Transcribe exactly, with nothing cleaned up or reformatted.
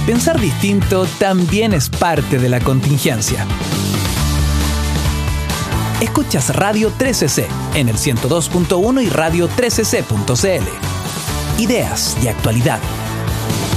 Pensar distinto también es parte de la contingencia. Escuchas Radio trece ce en el ciento dos punto uno y radio trece ce punto ce ele. Ideas y actualidad.